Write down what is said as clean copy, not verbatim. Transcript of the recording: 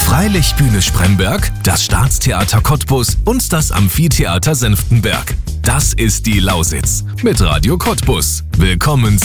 Freilichtbühne Spremberg, das Staatstheater Cottbus und das Amphitheater Senftenberg. Das ist die Lausitz mit Radio Cottbus. Willkommen